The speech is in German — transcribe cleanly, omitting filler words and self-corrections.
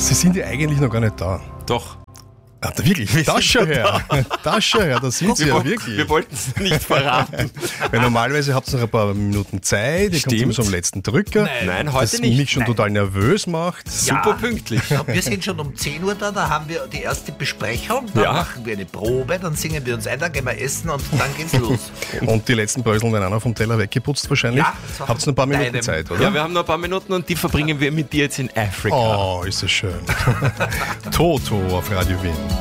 Sie sind ja eigentlich noch gar nicht da. Doch. Ah, wirklich? Das schon her. Das schon her, da sind Sie ja wirklich. Wir wollten es nicht verraten. Weil normalerweise habt ihr noch ein paar Minuten Zeit, ihr kommt immer so am letzten Drücker. Nein, heute das nicht. mich schon total nervös macht. Super pünktlich. Wir sind schon um 10 Uhr da haben wir die erste Besprechung, dann machen wir eine Probe, dann singen wir uns ein, dann gehen wir essen und dann geht's los. Und die letzten Bröseln werden auch noch vom Teller weggeputzt wahrscheinlich. Ja, habt ihr noch ein paar Minuten Zeit, oder? Ja, wir haben noch ein paar Minuten und die verbringen wir mit dir jetzt in Afrika. Oh, ist das schön. Toto auf Radio Wien.